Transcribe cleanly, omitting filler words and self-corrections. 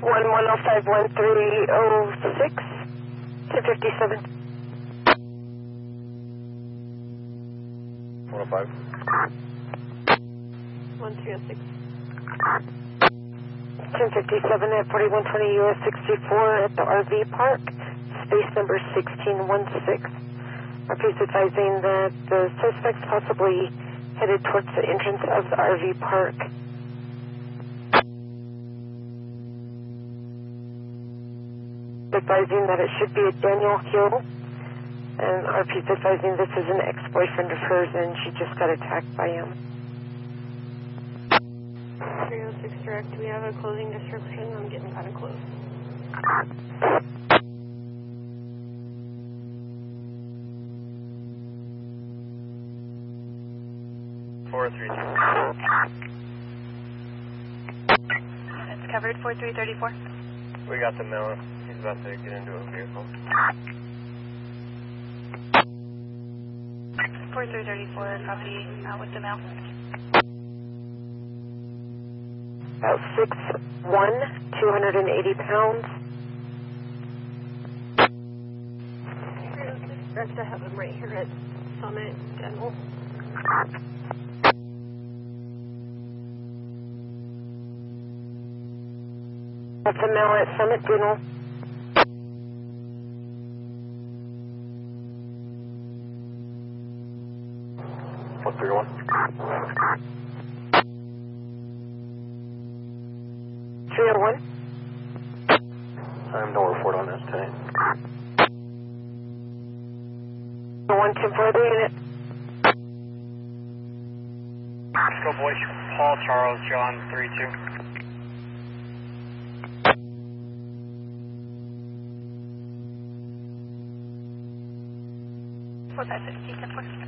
11051306 to 57. 105. 1306. 1057 at 4120 US 64 at the RV park, space number 1616. Our police advising that the suspect's possibly headed towards the entrance of the RV park. Advising that it should be a Daniel Hill, and our police advising this is an ex-boyfriend of hers and she just got attacked by him. 306 direct, we have a closing description. I'm getting kind of close. It's covered, 4334. We got the male. He's about to get into a vehicle. 4334, copy, with the mail. About 6'1", 280 pounds. 306 direct, I have him right here at Summit Dental. That's a male at Summit Dental. What's the one? 301. No report on this today. 110 for the unit. Go boys, Paul, Charles, John, 32. Four 5 10 4.